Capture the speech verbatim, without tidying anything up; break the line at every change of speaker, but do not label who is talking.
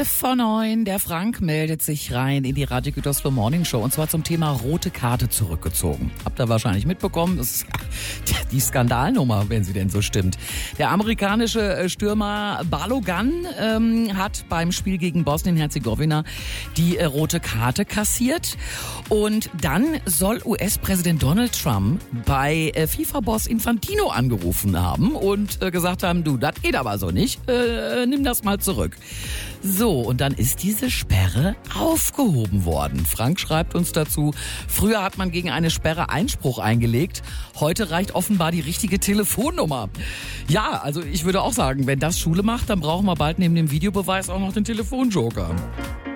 vor neun. Der Frank meldet sich rein in die Radio Gütersloh Morning Show und zwar zum Thema rote Karte zurückgezogen. Habt ihr wahrscheinlich mitbekommen, das ist die Skandalnummer, wenn sie denn so stimmt. Der amerikanische Stürmer Balogan ähm, hat beim Spiel gegen Bosnien-Herzegowina die äh, rote Karte kassiert und dann soll U S-Präsident Donald Trump bei äh, FIFA-Boss Infantino angerufen haben und äh, gesagt haben, du, das geht aber so nicht, äh, nimm das mal zurück. So, und dann ist diese Sperre aufgehoben worden. Frank schreibt uns dazu, früher hat man gegen eine Sperre Einspruch eingelegt, heute reicht offenbar die richtige Telefonnummer. Ja, also ich würde auch sagen, wenn das Schule macht, dann brauchen wir bald neben dem Videobeweis auch noch den Telefonjoker.